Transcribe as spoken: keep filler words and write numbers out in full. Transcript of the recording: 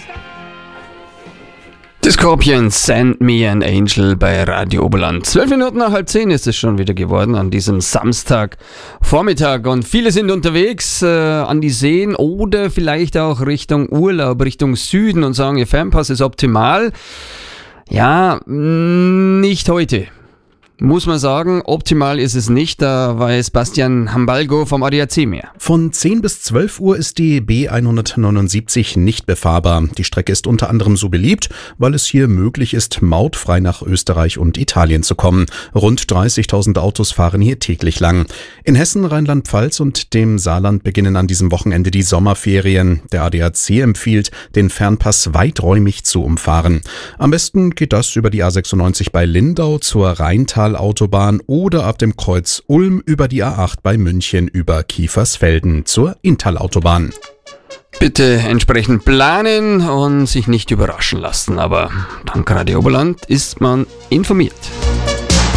The Scorpions, Send Me an Angel bei Radio Oberland. Zwölf Minuten nach halb zehn ist es schon wieder geworden an diesem Samstagvormittag und viele sind unterwegs äh, an die Seen oder vielleicht auch Richtung Urlaub, Richtung Süden und sagen, ihr Fernpass ist optimal. Ja, nicht heute. Muss man sagen, optimal ist es nicht, da weiß Bastian Hambalgo vom A D A C mehr. Von zehn bis zwölf Uhr ist die B hundertneunundsiebzig nicht befahrbar. Die Strecke ist unter anderem so beliebt, weil es hier möglich ist, mautfrei nach Österreich und Italien zu kommen. Rund dreißigtausend Autos fahren hier täglich lang. In Hessen, Rheinland-Pfalz und dem Saarland beginnen an diesem Wochenende die Sommerferien. Der A D A C empfiehlt, den Fernpass weiträumig zu umfahren. Am besten geht das über die A sechsundneunzig bei Lindau zur Rheintal Autobahn oder ab dem Kreuz Ulm über die A acht bei München über Kiefersfelden zur Inntal-Autobahn. Bitte entsprechend planen und sich nicht überraschen lassen, aber dank Radio Oberland ist man informiert.